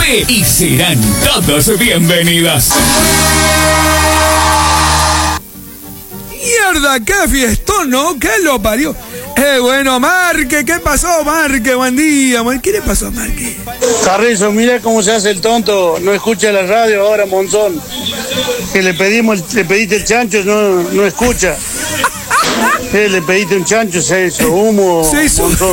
José y serán todos bienvenidos. Mierda, qué fiestón, ¿no? ¿Qué lo parió? Bueno, Marque, ¿qué pasó, Marque? Buen día. ¿Qué le pasó a Marque? Carrizo, mira cómo se hace el tonto, no escucha la radio ahora, Monzón. Que le pediste el chancho, no escucha. Le pediste un chancho, se hizo humo, Monzón.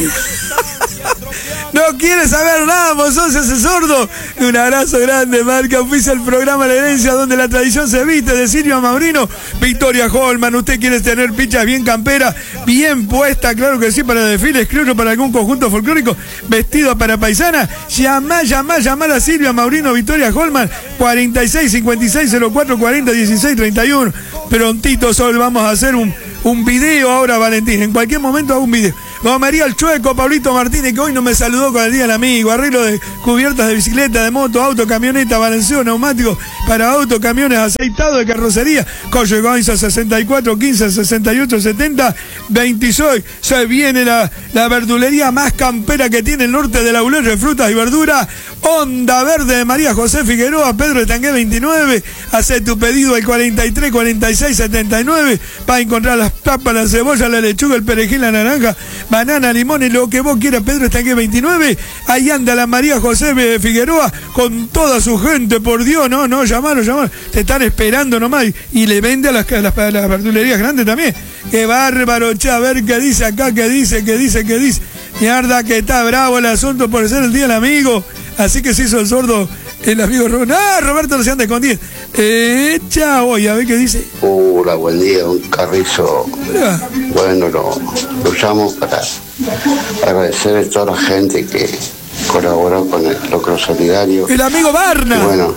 No quiere saber nada, Monzón, se hace sordo. Un abrazo grande, Marca. Oficia el programa La Herencia, donde la tradición se viste, de Silvia Maurino, Victoria Holman. Usted quiere tener pichas bien campera, bien puesta, claro que sí, para desfiles, creo, para algún conjunto folclórico, vestido para paisana. Llamá a Silvia Maurino, Victoria Holman, 46 56 04 40 16 31. Prontito, Sol, vamos a hacer un video ahora, Valentín. En cualquier momento hago un video. Como María el Chueco, Pablito Martínez, que hoy no me saludó con el Día del Amigo. Arreglo de cubiertas de bicicleta, de moto, auto, camioneta, balanceo, neumático para auto, camiones, aceitado de carrocería. Colle Goinza 64 15 68 70 26. Se viene la verdulería más campera que tiene el norte de la Ulerre, frutas y verduras. Onda Verde de María José Figueroa, Pedro de Tangué 29. Hace tu pedido al 43 46 79 para encontrar las papas, la cebolla, la lechuga, el perejil, la naranja, banana, limón y lo que vos quieras. Pedro está aquí 29. Ahí anda la María José Figueroa con toda su gente, por Dios. No, llamalo. Te están esperando nomás. Y le vende a las verdulerías grandes también. Qué bárbaro, che, a ver qué dice acá, qué dice. Mierda que está bravo el asunto por ser el Día del Amigo. Así que se hizo el sordo el amigo Roberto Lucián de Condien. Chao, y a ver qué dice. Hola, buen día, un Carrizo. Bueno, lo usamos para agradecer a toda la gente que colaboró con el Locro Solidario. El amigo Barna. Y bueno,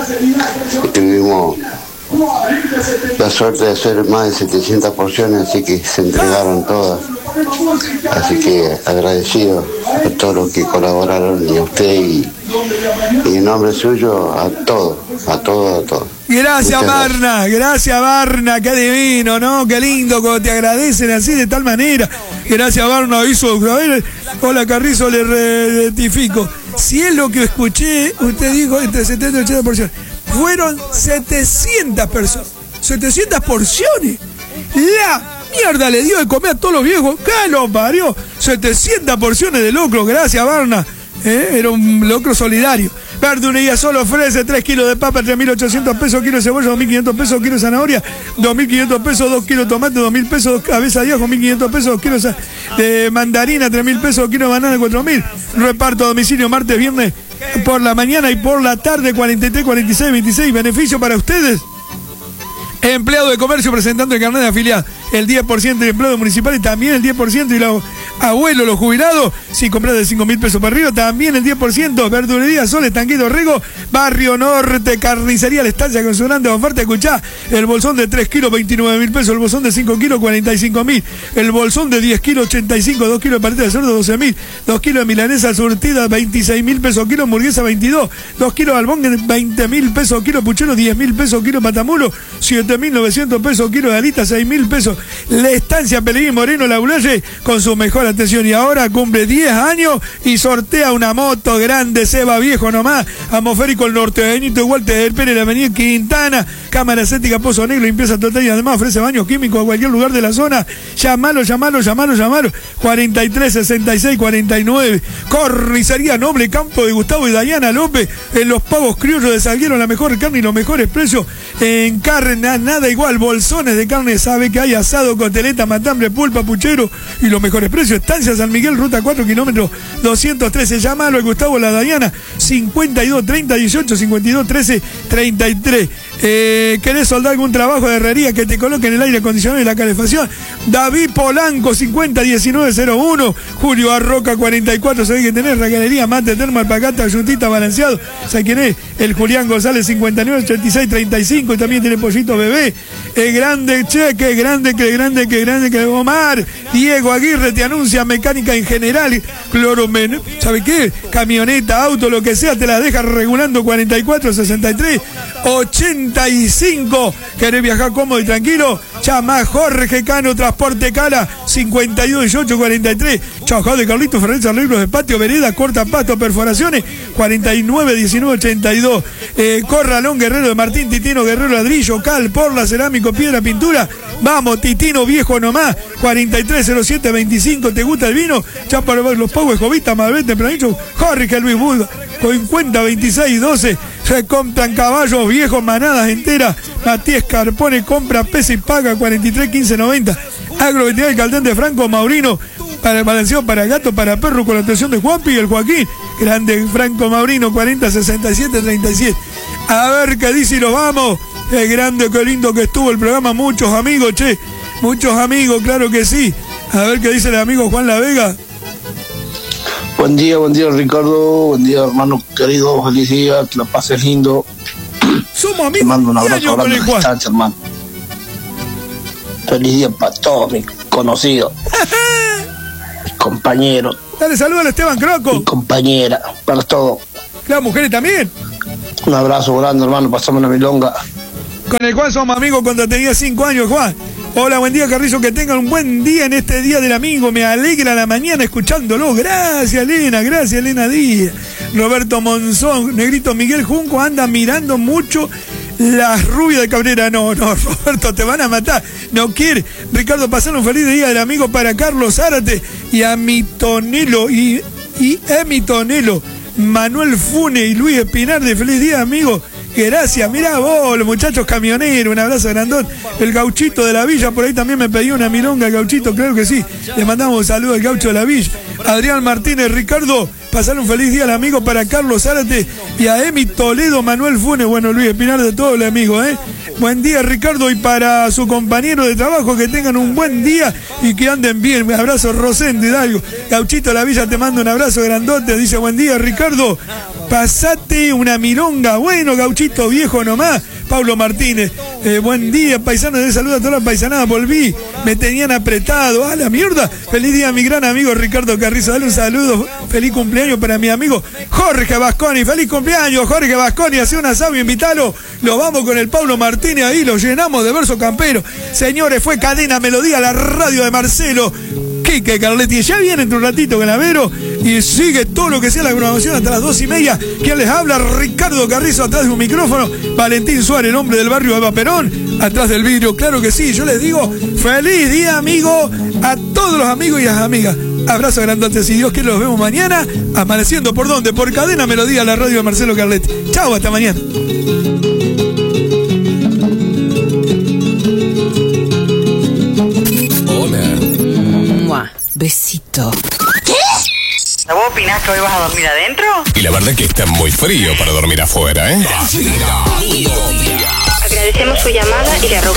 tuvimos la suerte de hacer más de 700 porciones, así que se entregaron todas. Así que agradecido a todos los que colaboraron y a usted y en nombre suyo a todos. Gracias, Barna, qué divino, ¿no? Qué lindo cuando te agradecen así de tal manera. Gracias, Barna, hola, Carrizo, le rectifico. Si es lo que escuché, usted dijo entre 70 y 80%. Fueron 700 personas. 700 porciones. La mierda le dio de comer a todos los viejos. ¿Qué lo parió? 700 porciones de locro. Gracias, Barna. Era un locro solidario. Verdulería Solo ofrece 3 kilos de papa, 3.800 pesos, kilo de cebolla, 2.500 pesos, kilo de zanahoria, 2.500 pesos, 2 kilos de tomate, 2.000 pesos, 2 cabezas de ajo, 1.500 pesos, 2 kilos de mandarina, 3.000 pesos, kilo de banana, 4.000. Reparto a domicilio martes, viernes por la mañana y por la tarde, 43, 46, 26. Beneficio para ustedes. Empleado de comercio presentando el carnet de afiliado, el 10% de empleados municipales, también el 10%, y los abuelos, los jubilados, si compras de 5.000 pesos para arriba, también el 10%. Verdulería Sol, Estanquito Rego, Barrio Norte, Carnicería La Estancia con su grande oferta. Escuchá, el bolsón de 3 kilos, 29.000 pesos, el bolsón de 5 kilos, 45.000, el bolsón de 10 kilos, 85, 2 kilos de paleta de cerdo, 12.000, 2 kilos de milanesa surtida, 26.000 pesos kilo, hamburguesa 22, 2 kilos de albón, 20.000 pesos kilo, puchero, 10.000 pesos kilo, patamulo, 7.900 pesos kilo de alitas, 6.000 pesos. La Estancia Pellegrín Moreno, La Ulaye, con su mejor atención. Y ahora cumple 10 años y sortea una moto grande, Seba Viejo nomás, atmosférico el norteñito, Walter Pérez, la avenida Quintana, cámara estética, Pozo Negro, limpieza total y además ofrece baños químicos a cualquier lugar de la zona. Llamalo, 43 66 49. Carnicería Noble, Campo de Gustavo y Dayana López, en los pavos criollos de Salguero, la mejor carne y los mejores precios en carne, nada igual, bolsones de carne, sabe que hay asado, costeleta, matambre, pulpa, puchero y los mejores precios. Estancia San Miguel, ruta 4 kilómetros 213. Llámalo a Gustavo La Dayana, 52 30 18 52 13 33. ¿Querés soldar algún trabajo de herrería que te coloque en el aire acondicionado y la calefacción? David Polanco, 50 19 01. Julio Arroca, 44. Sabés que tenés galería, mate, termo, alpacata, yutita, balanceado. ¿Sabés quién es? El Julián González, 59 86 35. Y también tiene pollito bebé. Grande, che, qué grande, que Omar. Diego Aguirre te anuncia mecánica en general, cloromen, ¿sabe qué? Camioneta, auto, lo que sea, te la deja regulando 44 63 80 45. ¿Querés viajar cómodo y tranquilo? Llama a Jorge Cano, Transporte Cala, 521843. Chajá de Carlitos Fernández, arreglos de patio, vereda, corta pasto, perforaciones, 491982. Corralón Guerrero de Martín Titino Guerrero, ladrillo, cal, porla, cerámico, piedra, pintura. Vamos, Titino viejo nomás, 430725. ¿Te gusta el vino? Ya para ver los pagos, Jovita, Malvete, tempranillo. Jorge Luis Buda, 502612. Se compran caballos viejos, manadas enteras. Matías Carpone compra, pesa y paga, 431590. Agroveterinaria Caldán de Franco Maurino, para el balanceo para gato, para perro, con la atención de Juanpi y el Joaquín. Grande Franco Maurino, 406737. A ver qué dice y nos vamos. Qué grande, qué lindo que estuvo el programa. Muchos amigos, che. Muchos amigos, claro que sí. A ver qué dice el amigo Juan La Vega. Buen día Ricardo. Buen día, hermano querido. Feliz día, que la pases lindo. Somos amigos. Te mando un abrazo grande a la distancia, hermano. Feliz día para todos mis conocidos, mis compañeros. Dale saludos a Esteban Croco. Mi compañera, para todos. Las mujeres también. Un abrazo grande, hermano. Pasamos una milonga. Con el Juan somos amigos cuando tenía 5 años, Juan. Hola, buen día, Carrizo, que tengan un buen día en este Día del Amigo. Me alegra la mañana escuchándolo. Gracias, Elena Díaz. Roberto Monzón, Negrito Miguel Junco, anda mirando mucho las rubias de Cabrera. No, Roberto, te van a matar. No quiere. Ricardo, pasar un feliz Día del Amigo para Carlos Zárate y a mi Tonelo y Emi Tonelo, Manuel Fune y Luis Espinar. De feliz día, amigo. Gracias, mirá vos, los muchachos camioneros, un abrazo grandón. El Gauchito de la Villa, por ahí también me pidió una milonga, el Gauchito, claro que sí. Le mandamos un saludo al Gaucho de la Villa. Adrián Martínez, Ricardo, pasar un feliz día al amigo para Carlos Zárate y a Emi Toledo, Manuel Funes, bueno, Luis Espinar, de todo el amigo, Buen día, Ricardo, y para su compañero de trabajo, que tengan un buen día y que anden bien. Un abrazo, Rosendo Hidalgo. Gauchito de la Villa, te mando un abrazo grandote. Dice, buen día, Ricardo, pasate una milonga. Bueno, Gauchito viejo nomás. Pablo Martínez, buen día, paisanos, de salud a toda la paisanada. Volví, me tenían apretado. ¡A la mierda! Feliz día, mi gran amigo Ricardo Carrizo. Dale un saludo, feliz cumpleaños para mi amigo Jorge Vasconi. Feliz cumpleaños, Jorge Vasconi. Hace un asado, invítalo. Lo vamos con el Pablo Martínez ahí, lo llenamos de verso campero. Señores, fue Cadena Melodía, la radio de Marcelo Quique Carletti. Ya viene en un ratito Canavero y sigue todo lo que sea la programación hasta las 2:30. ¿Quién les habla? Ricardo Carrizo, atrás de un micrófono. Valentín Suárez, nombre del barrio Eva Perón, atrás del vidrio. Claro que sí, yo les digo feliz día, amigo, a todos los amigos y las amigas. Abrazo grandote, si Dios quiere los vemos mañana, amaneciendo por dónde, por Cadena Melodía, la radio de Marcelo Carletti. Chau, hasta mañana. Besito. ¿Qué? ¿Vos opinás que hoy vas a dormir adentro? Y la verdad que está muy frío para dormir afuera, Agradecemos su llamada y le rogamos